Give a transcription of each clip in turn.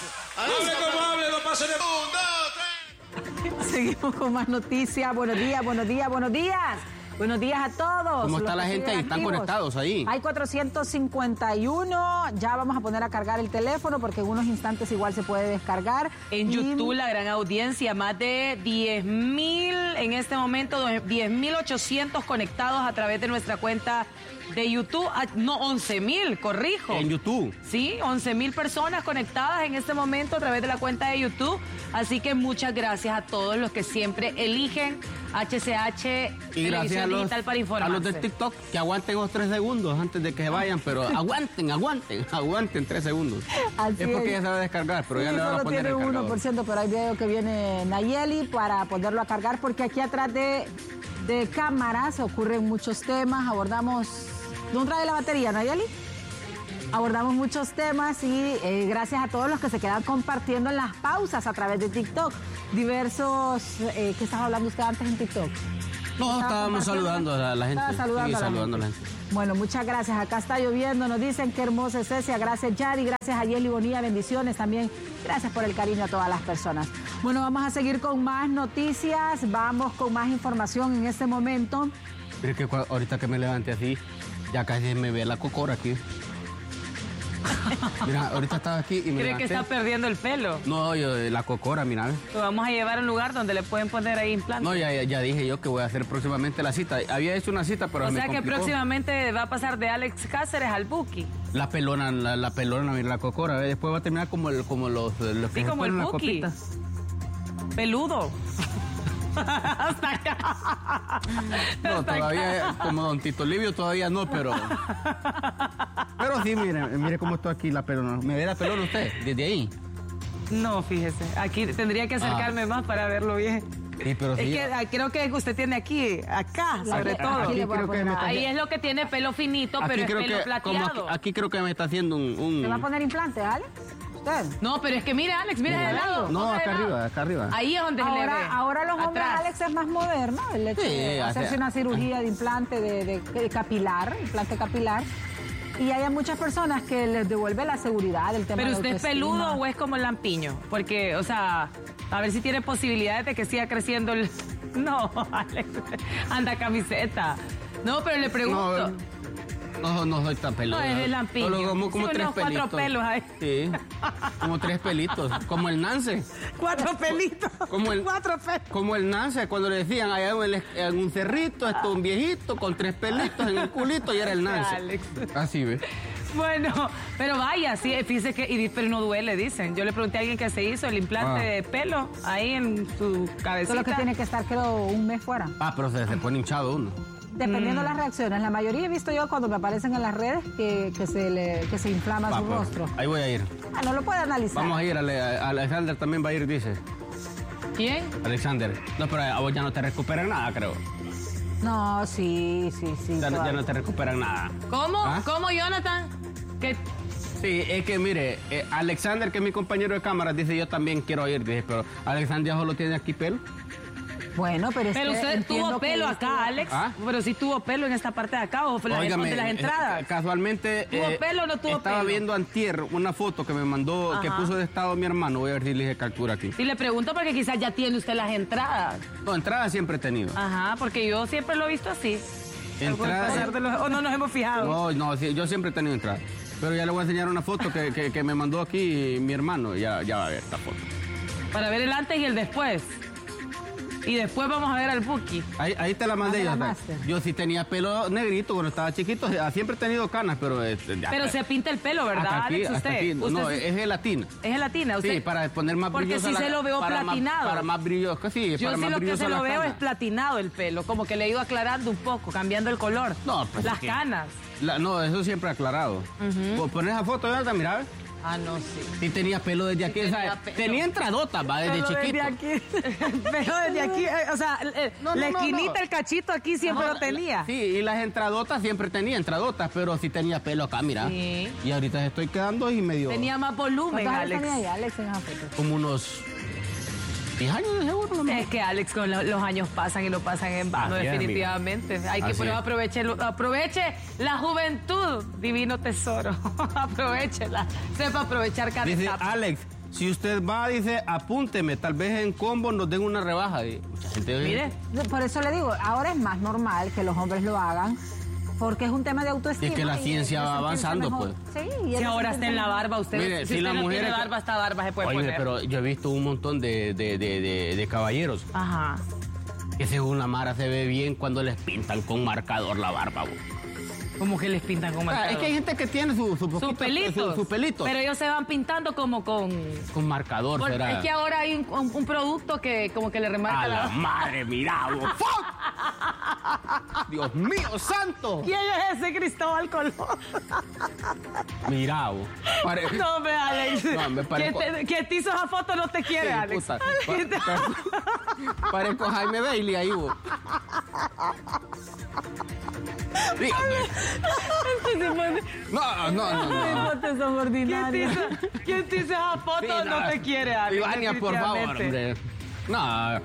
Hable como hable, no pase de... 1, 2, 3. Seguimos con más noticias. Buenos días, buenos días, buenos días. Buenos días a todos. ¿Cómo está la gente ahí? ¿Están conectados ahí? Hay 451. Ya vamos a poner a cargar el teléfono porque en unos instantes igual se puede descargar. En YouTube, la gran audiencia, más de 10.000 en este momento, 10.800 conectados a través de nuestra cuenta de YouTube. No, 11.000, corrijo. En YouTube. Sí, 11.000 personas conectadas en este momento a través de la cuenta de YouTube. Así que muchas gracias a todos los que siempre eligen HCH y gracias Digital para informarse. A los de TikTok que aguanten los 3 segundos antes de que se vayan, pero aguanten 3 segundos. Así es porque es. ya se va a descargar, pero sí, ya le van a poner tiene el cargador. 1%, pero ahí veo que viene Nayeli para ponerlo a cargar, porque aquí atrás de cámaras ocurren muchos temas, abordamos... ¿No trae la batería, Nayeli? Abordamos muchos temas y gracias a todos los que se quedan compartiendo en las pausas a través de TikTok. Diversos... ¿Qué estaba hablando usted antes en TikTok? No, estábamos saludando a la gente. Estaba saludando, saludando a la gente. Bueno, muchas gracias. Acá está lloviendo. Nos dicen qué hermosa es Cecia. Gracias, Yari. Gracias a Yeli Bonilla. Bendiciones también. Gracias por el cariño a todas las personas. Bueno, vamos a seguir con más noticias. Vamos con más información en este momento. Mire que ahorita que me levanté así, ya casi me ve la cocora aquí. Mira, ahorita estaba aquí y me ¿Cree levanté. que está perdiendo el pelo? No, yo la cocora, mira. Lo vamos a llevar a un lugar donde le pueden poner ahí implantes. No, ya dije yo que voy a hacer próximamente la cita. Había hecho una cita, pero o me sea que complicó. próximamente va a pasar de Alex Cáceres al Buki. La pelona, mira, la cocora. Después va a terminar como los que Sí, se como el ponen las Buki. copitas. Peludo. Hasta acá. No, todavía, como don Tito Livio, todavía no, pero sí, mire cómo está aquí la pelona. ¿Me ve la pelona usted? Desde ahí. No, fíjese. Aquí tendría que acercarme más para verlo bien. Sí, pero sí. Es que creo que usted tiene acá, sobre todo. Aquí creo que ahí es lo que tiene pelo finito, pero es pelo plateado. Aquí creo que me está haciendo un... ¿Se va a poner implante, Alex? ¿Usted? No, pero es que mire, Alex, mire de lado. No, acá arriba. Ahí es donde se le ve. Ahora los hombres, Atrás. Alex, es más moderno. El hecho de hacerse una cirugía de implante de capilar, implante capilar. Y hay muchas personas que les devuelve la seguridad del tema. ¿Pero de usted es autoestima. peludo o es como el lampiño? Porque, o sea, a ver si tiene posibilidades de que siga creciendo el... No, Alex, anda camiseta. No, pero le pregunto... No soy tan peludo. No, es el lampiño. Solo como sí, 3 unos 4 pelitos. pelos ahí. Sí, como 3 pelitos. Como el Nance. 4 pelitos. Como el, 4 pelos. Como el Nance, cuando le decían allá en un cerrito, esto un viejito con 3 pelitos en el culito y era el Nance. Alex. Así ve. Bueno, pero vaya, sí, fíjese que, pero no duele, dicen. Yo le pregunté a alguien que se hizo el implante de pelo ahí en su cabecita. Solo que tiene que estar, creo, un mes fuera. Pero se pone hinchado uno. Dependiendo de las reacciones. La mayoría he visto yo cuando me aparecen en las redes que se inflama su rostro. Ahí voy a ir. No lo puede analizar. Vamos a ir. Alexander también va a ir, dice. ¿Quién? Alexander. No, pero a vos ya no te recuperan nada, creo. No, sí. Ya no te recuperan nada. ¿Cómo? ¿Ah? ¿Cómo, Jonathan? ¿Qué? Sí, es que mire, Alexander, que es mi compañero de cámaras, dice yo también quiero ir, dice, pero Alexander ya solo tiene aquí pelo. Bueno, pero es Pero que usted tuvo entiendo pelo que acá, Alex. ¿Ah? Pero sí tuvo pelo en esta parte de acá o Óigame, de las entradas. Casualmente ¿Tuvo pelo o no tuvo estaba pelo? viendo antier una foto que me mandó, que puso de estado mi hermano. Voy a ver si le hice captura aquí. Sí, le pregunto porque quizás ya tiene usted las entradas. No, entrada siempre he tenido. Ajá, porque yo siempre lo he visto así. Entrada. O no nos hemos fijado. No, sí, yo siempre he tenido entrada. Pero ya le voy a enseñar una foto que me mandó aquí mi hermano. Ya va a ver esta foto. Para ver el antes y el después. Y después vamos a ver al Buki. Ahí te la mandé yo. Master. Yo sí tenía pelo negrito cuando estaba chiquito. Siempre he tenido canas, pero... Pero se pinta el pelo, ¿verdad, hasta aquí, Alex? hasta ¿Usted? aquí. No, ¿Usted es gelatina. ¿Es gelatina? ¿Usted? Sí, para poner más porque brillosa sí se lo veo platinado. Para más brilloso, sí, Yo para sí más lo que brillosa se la lo veo cana. es platinado el pelo, como que le he ido aclarando un poco, cambiando el color. No, pues las es que- canas. No, eso siempre aclarado. Poner esa foto, ¿verdad? Mira, ¿ves? Ah, no, sí. Sí tenía pelo desde aquí. tenía ¿sabes? pelo. Tenía entradotas, va, desde Pero chiquito. aquí, pero desde aquí, o sea, la esquinita, el cachito aquí siempre lo tenía. Sí, y las entradotas siempre tenía entradotas, pero sí tenía pelo acá, mira. Sí. Y ahorita estoy quedando y medio... Tenía más volumen, ¿Cuántos años Alex. tenía ahí, Alex, en esa foto? Como unos 10 años de seguro. ¿No? Es que Alex, con los años pasan y lo pasan en vano, Así es, definitivamente. Hay que Así pero es. aproveche la juventud, divino tesoro. Aprovechela. Sepa aprovechar cada Dice etapa. Alex, si usted va, dice, apúnteme, tal vez en combo nos den una rebaja. Y mucha gente... Mire. Por eso le digo, ahora es más normal que los hombres lo hagan, porque es un tema de autoestima. Y es que la y ciencia de va sentirse avanzando, mejor. pues. Sí, Si ahora está en la barba, usted, Mire, si si la usted no mujer tiene es- barba, esta barba se puede Oye, poner. pero yo he visto un montón de caballeros Ajá. que según la Mara se ve bien cuando les pintan con marcador la barba, vos. Como que les pintan con marcador. Es que hay gente que tiene su Sus poquito- pelitos. su pelito. Pero ellos se van pintando como con... Con marcador, será. Es que ahora hay un producto que como que le remarca A la la... madre, mira, vos. ¡Fuck! Dios mío, santo. ¿Quién es ese Cristóbal Colón? Mira, vos. No, hombre, Alex. No, me parezco- ¿Quién te hizo esa foto no te quiere, Sí, Alex? puta. Parezco Jaime Bailey ahí, vos. Dígame. No. Fotos son ordinarias. ¿Quién te hizo esa foto Sí, no te quiere, Alex? Ivania, por favor, definitivamente. hombre. No.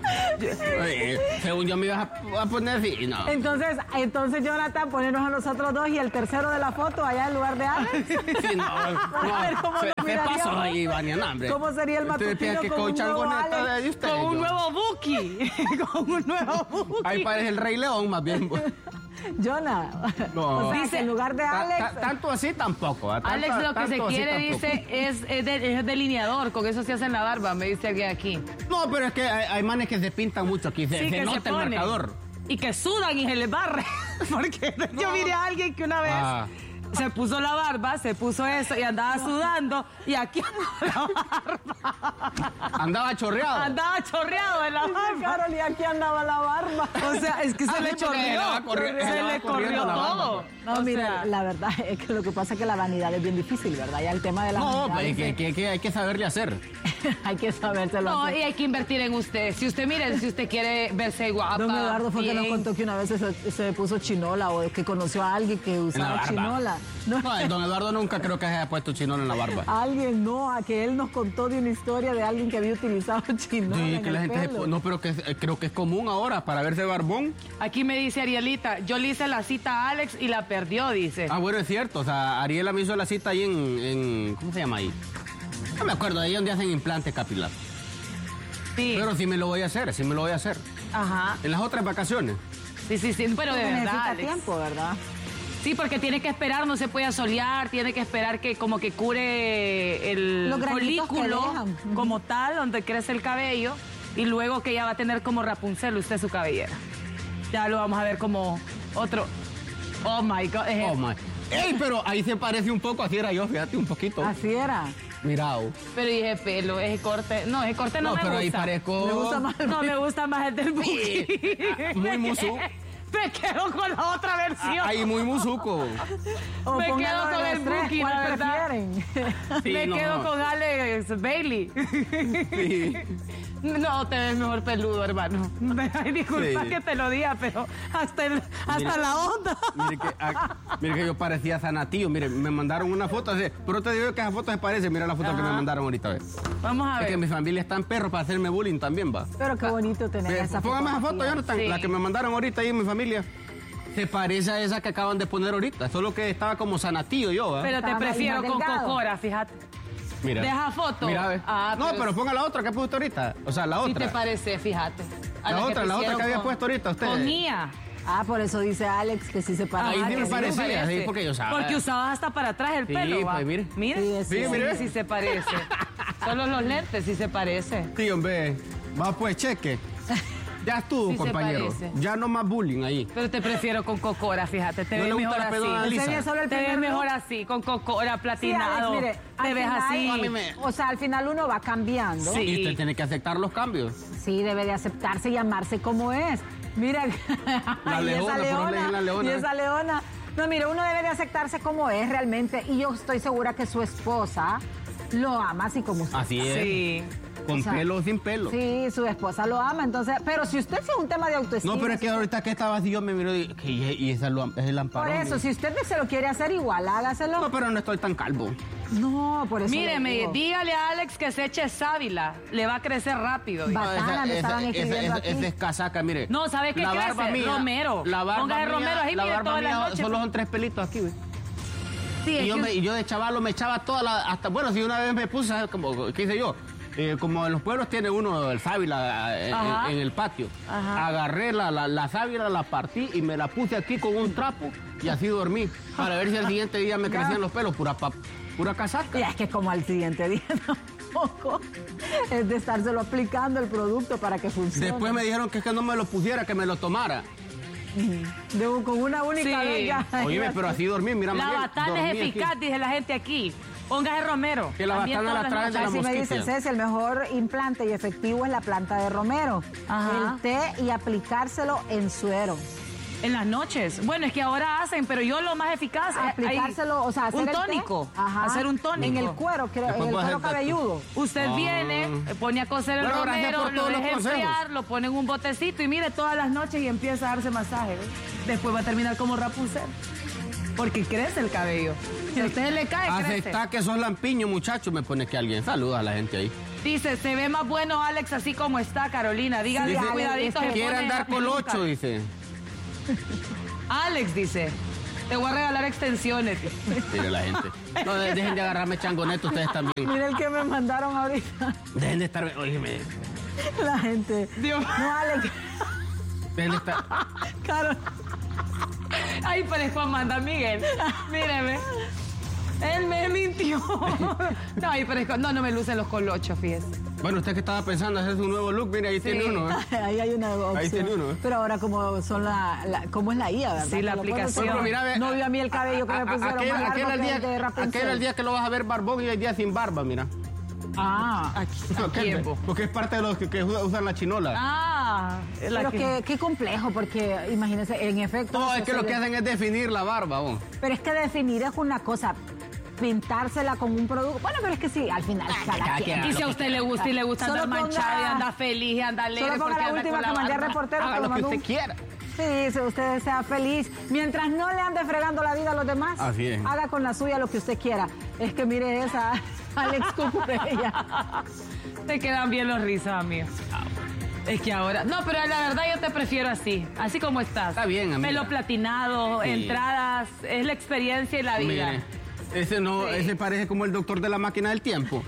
Según yo me ibas a poner así, no. Entonces, Jonathan, ponernos a nosotros dos y el tercero de la foto allá en lugar de Alex. Sí, no. A ver cómo lo ¿Qué miraríamos. pasó ahí, Ivania? No, hombre. ¿Cómo sería el Ustedes piensan matutino que con un con nuevo changoneta Alex? de ustedes, Con un yo. nuevo Buki. Con un nuevo Buki. Ahí parece el Rey León, más bien. Jonah. No. O sea, Dice- que en lugar de Alex. Tanto así tampoco. Alex lo que se quiere, dice, es delineador. Con eso se hace en la barba, me dice alguien aquí. No, pero es que hay manes que se pintan mucho aquí. Se Sí, que nota se el ponen. marcador. Y que sudan y se les barre. Porque yo miré a alguien que una vez Ah. se puso la barba, se puso eso y andaba sudando. Y aquí andaba la barba. Andaba chorreado. Andaba chorreado en la barba. Carol, y aquí andaba la barba. O sea, es que se le sí, porque chorreó. andaba corriendo- Se andaba le corriendo corrió la barba. todo. No, O mira, sea, la verdad es que lo que pasa es que la vanidad es bien difícil, ¿verdad? Ya el tema de la No, vanidad pues que hay que saberle hacer. hay que sabérselo no, hacer. y hay que invertir en usted. Si usted, miren, si usted quiere verse guapa. Don Eduardo fue que nos bien. contó que una vez se puso chinola o que conoció a alguien que En la usaba barba. chinola. No, No, don Eduardo nunca creo que se haya puesto chinola en la barba. alguien no, a que él nos contó de una historia de alguien que había utilizado chinola. Sí, en que la el gente pelo. no, pero que creo que es común ahora para verse barbón. Aquí me dice Arielita, yo le hice la cita a Alex y la perdió, dice. Ah, bueno, es cierto. O sea, Ariela me hizo la cita ahí en ¿cómo se llama ahí? No me acuerdo, ahí donde hacen implante capilar. Sí. Pero sí me lo voy a hacer, sí me lo voy a hacer. Ajá. En las otras vacaciones. Sí, pero de Porque verdad, necesita Alex. tiempo, ¿verdad? Sí, porque tiene que esperar, no se puede asolear, tiene que esperar que como que cure el Los granitos que folículo dejan. Ujú. como tal, donde crece el cabello, y luego que ya va a tener como Rapunzel usted su cabellera. Ya lo vamos a ver como otro. Oh my God. Oh my. ¡Ey! Pero ahí se parece un poco, así era yo, fíjate, un poquito. Así era. Mirao. Pero dije pelo, ese corte. No, ese corte no, No, me pero gusta. ahí parezco. Me gusta más. No, me gusta más el del Buki. Muy musú. Me quedo con la otra versión. Ahí muy musuco. O Me póngalo quedo con de el los tres, Buki, ¿cuál la verdad. prefieren? Sí, Me no. quedo con Alex Bailey. Sí. No, te ves mejor peludo, hermano. Ay, disculpa Sí. que te lo diga, pero hasta Mira. la onda. Mire que yo parecía Zanatillo. Mire, me mandaron una foto así. Pero te digo que esa foto se parece. Mira la foto que me mandaron ahorita. Ve. Vamos a Es que ver. mi familia está en perro para hacerme bullying también, va. Pero qué bonito tener Ve, esa póngame esa foto, fotografía. Jonathan. Sí. La que me mandaron ahorita ahí en mi familia. Se parece a esa que acaban de poner ahorita. Solo que estaba como Zanatillo yo, ¿va? Pero te Está más prefiero con delgado. Cocora, fíjate. Mira. Deja foto. Mira, ve. Ah, no, pero ponga la otra que puso ahorita. O sea, la Si otra. te parece, fíjate. A La que otra, te la otra hicieron que había con- puesto ahorita usted. Con Mía. Ah, por eso dice Alex que sí se parece. Ahí Ah, sí que me sí parecía, parece. sí, porque yo usaba. Porque usabas hasta para atrás el Sí, pelo, ¿va? pues, mire. Mire. Sí, Sí, sí, mire. Sí se parece. Solo los lentes sí se parece. Sí, hombre. Va pues, cheque. Ya estuvo, Sí se compañero. parece. Ya no más bullying ahí. Pero te prefiero con Cocora, fíjate. Te ¿No ves le gusta mejor la pedona así. lisa? Sería solo el Te ves primer mejor look. así, con Cocora Sí, Alex, platinado. mire, te al ves final, así. a mí me- O sea, al final uno va cambiando. Sí. Y usted tiene que aceptar los cambios. Sí, debe de aceptarse y amarse como es. Mira, La y leona, esa por ley, la leona. y esa leona. No, mire, uno debe de aceptarse como es realmente. Y yo estoy segura que su esposa lo ama así como usted. Así es. Sí. Con O sea, pelo o sin pelo. Sí, su esposa lo ama, entonces, pero si usted sí es un tema de autoestima. No, pero es que si- ahorita que estaba así, yo me miro y esa es el Por amparón. eso, si usted se lo quiere hacer igual, hágaselo. No, pero no estoy tan calvo. No, por eso. le Míreme, digo. dígale a Alex que se eche sábila. Le va a crecer rápido. dice. Batana, me estaban escribiendo aquí. esa es casaca, mire. No, ¿sabe qué La crece? barba mía, Romero. La barba Póngase mía, romero ahí, la mire, barba todas las mía noches. solo son 3 pelitos aquí, ve. Sí, y yo de chavalo me echaba hasta, bueno, si una vez me puse, como, ¿qué hice yo? Como en los pueblos tiene uno el sábila en el patio. Ajá. Agarré la sábila, la partí y me la puse aquí con un trapo y así dormí. Para ver si al siguiente día me crecían los pelos, pura casaca. Y es que como al siguiente día tampoco es de estárselo aplicando el producto para que funcione. Después me dijeron que no me lo pusiera, que me lo tomara. Con una única vez ya. Oye, pero así dormí, mira. La batana es eficaz, dice la gente aquí. Póngase romero. Que la batana la traen de la mosquita. Me dice Ceci, el mejor implante y efectivo es la planta de romero. Ajá. El té y aplicárselo en suero. En las noches. Bueno, es que ahora hacen, pero yo lo más eficaz es aplicárselo, o sea, hacer un tónico. Ajá. Hacer un tónico. En el cuero, en el cuero cabelludo. Usted viene, pone a cocer el romero, lo deja enfriar, lo pone en un botecito y mire todas las noches y empieza a darse masaje. Después va a terminar como Rapunzel. Porque crece el cabello. Si a ustedes le cae, crece. Acepta que sos lampiño, muchacho, me pone que alguien saluda a la gente ahí. Dice, se ve más bueno Alex así como está, Carolina. Dígale, cuidadito. Quiere andar con 8, dice. Alex dice, te voy a regalar extensiones. Mire la gente. No, dejen de agarrarme changoneto ustedes también. Mire el que me mandaron ahorita. Dejen de estar... Óyeme. La gente. Dios. No, Alex. Dejen de estar... Carol. Ay, parezco Amanda Miguel. Míreme. Él me mintió. No, ahí parezco... No me lucen los colochos, fíjese. Bueno, usted que estaba pensando hacer un nuevo look, mire, ahí tiene uno. Ahí hay una opción. Ahí tiene uno. Pero ahora como son ¿cómo es la IA, verdad? Sí, la aplicación. Pero mira, no vio a mí el cabello que me pusieron más largo que el de Rapunzel. Aquel era el día que lo vas a ver barbón y el día sin barba, mira. ¿A tiempo? Porque es parte de los que usan la chinola. Pero qué complejo, porque imagínense, en efecto... No, es que lo que hacen es definir la barba, vos. Pero es que definir es una cosa... pintársela con un producto. Bueno, pero es que sí, al final cada quien. Y si a usted le gusta y le gusta andar manchado y anda feliz y anda alegre. Solo ponga la última que mandé a reportero. Haga lo que usted quiera. Sí, si usted sea feliz. Mientras no le ande fregando la vida a los demás, así es. Haga con la suya lo que usted quiera. Es que mire esa, Alex Cucurella. Te quedan bien los rizos, amigo. Es que ahora... No, pero la verdad yo te prefiero así como estás. Está bien, amiga. Pelo platinado, sí. Entradas, es la experiencia y la vida. Mire. Ese parece como el doctor de la máquina del tiempo.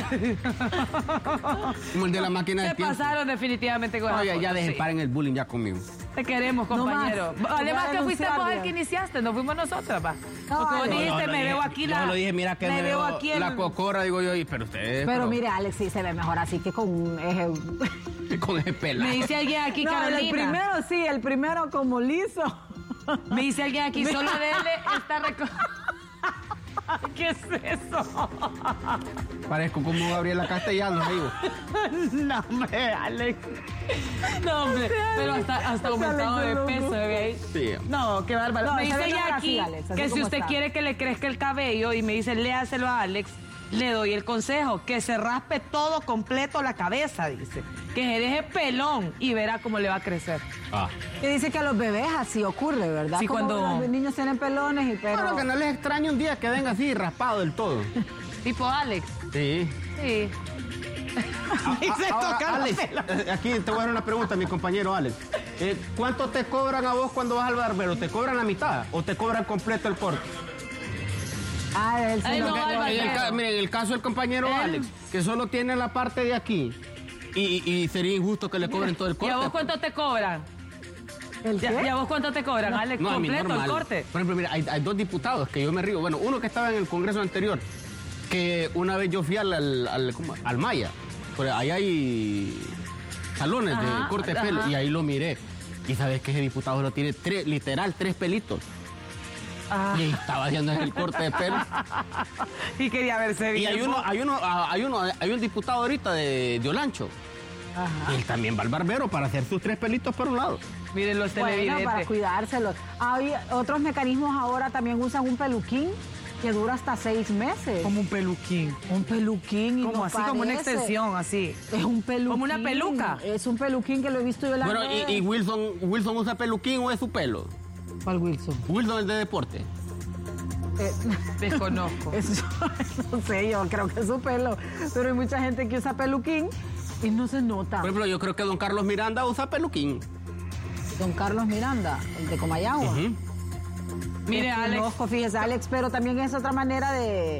Como el de la máquina del tiempo. Se pasaron definitivamente con ya dejen, paren el bullying ya conmigo. Te queremos, compañero. Además que fuiste vos el que iniciaste, no fuimos nosotras, pa. Porque vos dijiste, me veo aquí la... No, lo dije, mira que me veo aquí la cocora, digo yo, pero ustedes... Pero mire, Alex, sí se ve mejor así que con un eje... Con ese pelado. Me dice alguien aquí, Carolina. El primero como liso. Me dice alguien aquí, solo de él está... ¿Qué es eso? Parezco como Gabriela Castellanos, digo. No, hombre, Alex. No, hombre. Pero hasta aumentado de peso, ¿ve? Sí. No, qué bárbaro. Me dice ella aquí que si usted quiere que le crezca el cabello y me dice, léaselo a Alex, le doy el consejo, que se raspe todo completo la cabeza, dice. Que se deje pelón y verá cómo le va a crecer. Y dice que a los bebés así ocurre, ¿verdad? Sí, como cuando los niños tienen pelones y pero... Bueno, que no les extrañe un día que venga así raspado del todo. ¿Tipo Alex? Sí. Sí. Alex, aquí te voy a dar una pregunta a mi compañero Alex. ¿Cuánto te cobran a vos cuando vas al barbero? ¿Te cobran la mitad o te cobran completo el corte? En el caso del compañero Alex, que solo tiene la parte de aquí, y sería injusto que le cobren todo el corte. ¿Y a vos cuánto te cobran? ¿El qué? ¿Y a vos cuánto te cobran, Alex? No, ¿Completo el corte? Por ejemplo, mira, hay dos diputados que yo me río. Bueno, uno que estaba en el Congreso anterior, que una vez yo fui al Maya, ahí hay salones de corte de pelo, y ahí lo miré. Y sabes que ese diputado lo tiene literal 3 pelitos. Y ahí estaba haciendo el corte de pelo. Y quería verse bien. Y hay un diputado ahorita de Olancho. Ajá. Y él también va al barbero para hacer sus 3 pelitos por un lado. Miren los televidentes. Para cuidárselos. Hay otros mecanismos ahora también usan un peluquín que dura hasta 6 meses. Como un peluquín. Un peluquín. Como así, como una extensión, así. Es un peluquín. Como una peluca. Es un peluquín que lo he visto yo en la Bueno, ¿y Wilson usa peluquín o es su pelo? ¿Cuál Wilson? Wilson es de deporte. Desconozco. No sé, yo creo que es su pelo. Pero hay mucha gente que usa peluquín y no se nota. Por ejemplo, yo creo que don Carlos Miranda usa peluquín. Don Carlos Miranda, el de Comayagua. Mire, Alex. Conozco, fíjese, Alex, pero también es otra manera de...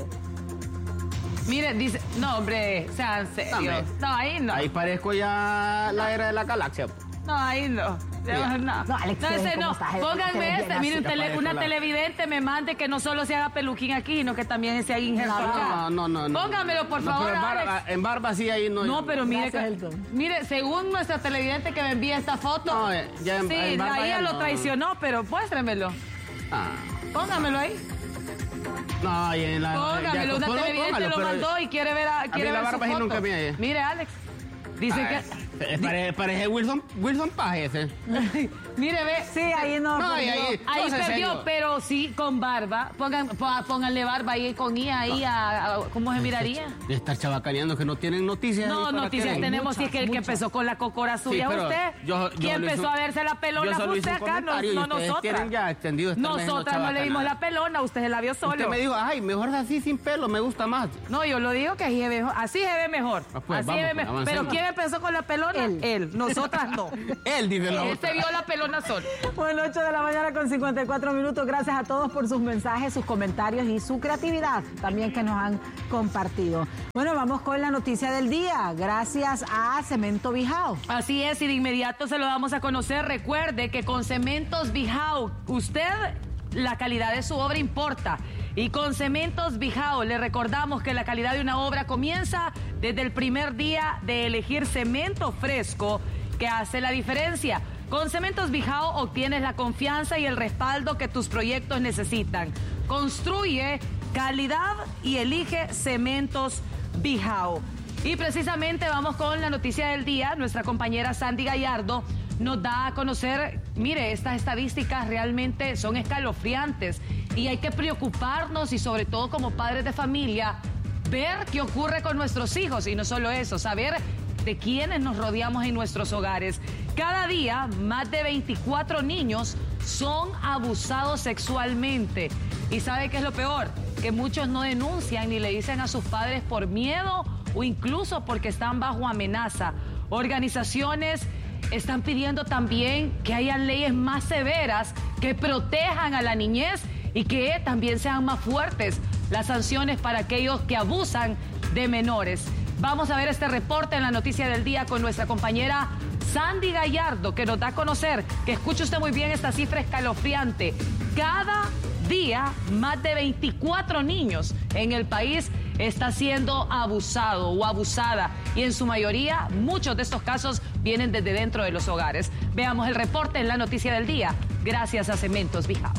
Mire, dice, no, hombre, sean serios. No, ahí no. Ahí parezco ya la era de la galaxia. No, ahí no. No, Alex, no, ese no. Pónganme este. Mire, una televidente me mande que no solo se haga peluquín aquí, sino que también se haga injerto acá. No. Pónganmelo, por favor, Alex. En barba sí, ahí no. No, pero mire, según nuestra televidente que me envía esta foto, no, ya sí, en barba la IA lo no. traicionó, pero muéstremelo. Póngamelo ahí. No, y en la... Póngamelo, una televidente lo mandó y quiere ver la barba su foto. nunca me... Mire, Alex, dice que... Parece Wilson Paz ese. Mire, ve. Sí, ahí no. Ahí perdió, pero sí con barba. Pónganle barba ahí con IA ahí ¿cómo se miraría? De estar chabacaneando que no tienen noticias. No, noticias tenemos, si es que el que empezó con la cocora suya, sí, usted. ¿Quién empezó a verse la pelona? Fue usted acá, no nosotras. Ya extendido nosotras no le vimos la pelona, usted se la vio solo. Usted me dijo, ay, mejor así sin pelo, me gusta más. No, yo lo digo que así se ve mejor. Así se ve mejor. Pero ¿quién empezó con la pelona? Él. Nosotras no. Él dice la Él se vio la pelona solo. Bueno, 8 de la mañana con 54 minutos. Gracias a todos por sus mensajes, sus comentarios y su creatividad también que nos han compartido. Bueno, vamos con la noticia del día. Gracias a Cemento Bijao. Así es, y de inmediato se lo damos a conocer. Recuerde que con Cementos Bijao, la calidad de su obra importa. Y con Cementos Bijao le recordamos que la calidad de una obra comienza desde el primer día de elegir cemento fresco, que hace la diferencia. Con Cementos Bijao obtienes la confianza y el respaldo que tus proyectos necesitan. Construye calidad y elige Cementos Bijao. Y precisamente vamos con la noticia del día. Nuestra compañera Sandy Gallardo nos da a conocer, mire, estas estadísticas realmente son escalofriantes y hay que preocuparnos y sobre todo como padres de familia, ver qué ocurre con nuestros hijos y no solo eso, saber de quiénes nos rodeamos en nuestros hogares. Cada día, más de 24 niños son abusados sexualmente. ¿Y sabe qué es lo peor? Que muchos no denuncian ni le dicen a sus padres por miedo o incluso porque están bajo amenaza. Organizaciones están pidiendo también que haya leyes más severas que protejan a la niñez y que también sean más fuertes las sanciones para aquellos que abusan de menores. Vamos a ver este reporte en la noticia del día con nuestra compañera Sandy Gallardo, que nos da a conocer, que escuche usted muy bien esta cifra escalofriante. Cada día, más de 24 niños en el país está siendo abusado o abusada. Y en su mayoría, muchos de estos casos vienen desde dentro de los hogares. Veamos el reporte en la noticia del día, gracias a Cementos Bijao.